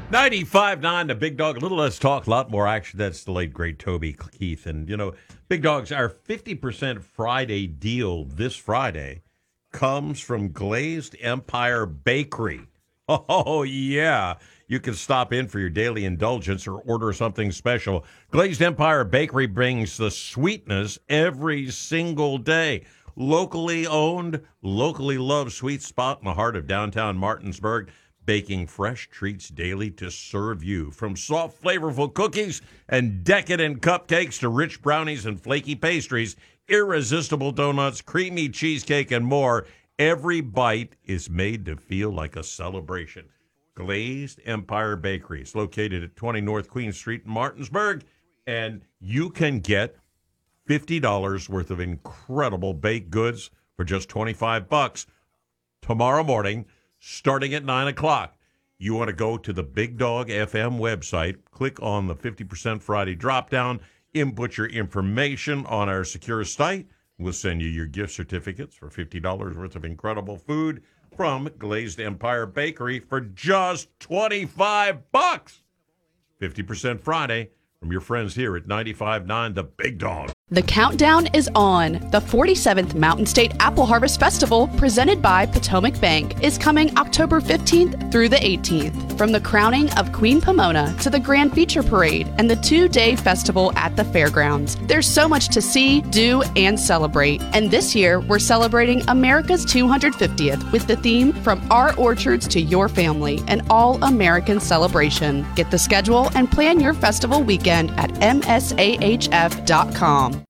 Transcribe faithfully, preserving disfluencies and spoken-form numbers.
ninety-five nine, the Big Dog. A little less talk, a lot more action. That's the late, great Toby Keith. And, you know, Big Dogs, our fifty percent Friday deal this Friday comes from Glazed Empire Bakery. Oh, yeah. You can stop in for your daily indulgence or order something special. Glazed Empire Bakery brings the sweetness every single day. Locally owned, locally loved sweet spot in the heart of downtown Martinsburg, baking fresh treats daily to serve you. From soft, flavorful cookies and decadent cupcakes to rich brownies and flaky pastries, irresistible donuts, creamy cheesecake, and more, every bite is made to feel like a celebration. Glazed Empire Bakery is located at twenty North Queen Street in Martinsburg, and you can get fifty dollars worth of incredible baked goods for just twenty-five bucks tomorrow morning, starting at nine o'clock. You want to go to the Big Dog F M website, click on the fifty percent Friday drop-down, input your information on our secure site. We'll send you your gift certificates for fifty dollars worth of incredible food from Glazed Empire Bakery for just twenty-five bucks. fifty percent Friday from your friends here at ninety-five nine The Big Dog. The countdown is on. The forty-seventh Mountain State Apple Harvest Festival, presented by Potomac Bank, is coming October fifteenth through the eighteenth. From the crowning of Queen Pomona to the Grand Feature Parade and the two-day festival at the fairgrounds, there's so much to see, do, and celebrate. And this year, we're celebrating America's two hundred fiftieth with the theme From Our Orchards to Your Family, an all-American celebration. Get the schedule and plan your festival weekend at M S A H F dot com.